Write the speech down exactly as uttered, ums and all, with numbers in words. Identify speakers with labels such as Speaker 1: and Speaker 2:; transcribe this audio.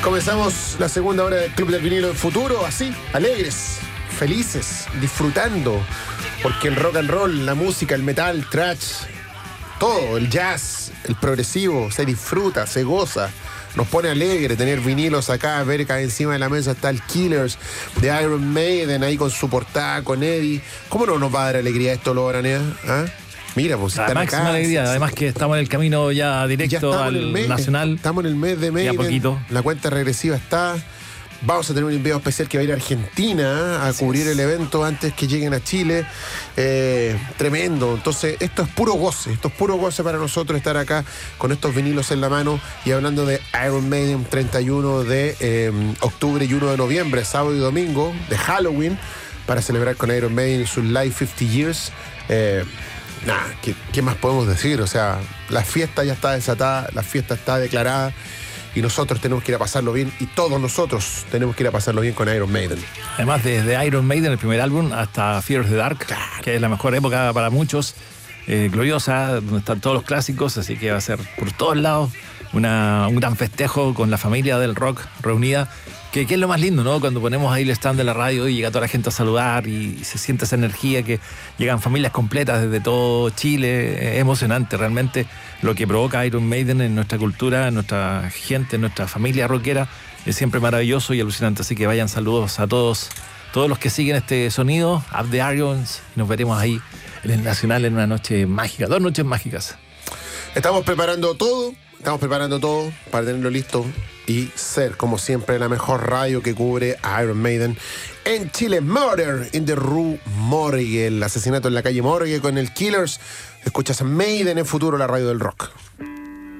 Speaker 1: Comenzamos la segunda hora del Club del Vinilo en Futuro, así, alegres, felices, disfrutando, porque el rock and roll, la música, el metal, thrash, todo, el jazz, el progresivo, se disfruta, se goza. Nos pone alegre tener vinilos acá, ver que encima de la mesa está el Killers de Iron Maiden ahí con su portada, con Eddie. ¿Cómo no nos va a dar alegría esto, Lobo Aranea? ¿Ah? Mira, pues
Speaker 2: la
Speaker 1: están
Speaker 2: máxima
Speaker 1: acá.
Speaker 2: alegría, además que estamos en el camino ya directo
Speaker 1: ya
Speaker 2: al
Speaker 1: mes,
Speaker 2: Nacional.
Speaker 1: Estamos en el mes de Maiden.
Speaker 2: Ya poquito.
Speaker 1: La cuenta regresiva está. Vamos a tener un enviado especial que va a ir a Argentina a Así cubrir es. el evento antes que lleguen a Chile. Eh, tremendo. Entonces, esto es puro goce. Esto es puro goce para nosotros estar acá con estos vinilos en la mano y hablando de Iron Maiden, treinta y uno de eh, octubre y uno de noviembre, sábado y domingo, de Halloween, para celebrar con Iron Maiden sus Live cincuenta Years. Eh, Nada, ¿qué, ¿qué más podemos decir? O sea, la fiesta ya está desatada, la fiesta está declarada y nosotros tenemos que ir a pasarlo bien y todos nosotros tenemos que ir a pasarlo bien con Iron Maiden.
Speaker 2: Además, desde Iron Maiden, el primer álbum, hasta Fear of the Dark, claro, que es la mejor época para muchos, eh, gloriosa, donde están todos los clásicos, así que va a ser por todos lados una, un gran festejo con la familia del rock reunida. Que, que es lo más lindo, ¿no? Cuando ponemos ahí el stand de la radio y llega toda la gente a saludar y, y se siente esa energía, que llegan familias completas desde todo Chile. Es emocionante realmente lo que provoca Iron Maiden en nuestra cultura, en nuestra gente, en nuestra familia rockera. Es siempre maravilloso y alucinante, así que vayan saludos a todos, todos los que siguen este sonido, Up the Irons, y nos veremos ahí en el Nacional en una noche mágica, dos noches mágicas.
Speaker 1: Estamos preparando todo, estamos preparando todo para tenerlo listo y ser, como siempre, la mejor radio que cubre a Iron Maiden en Chile. Murder in the Rue Morgue, el asesinato en la calle Morgue con el Killers. Escuchas a Maiden en Futuro, la radio del rock.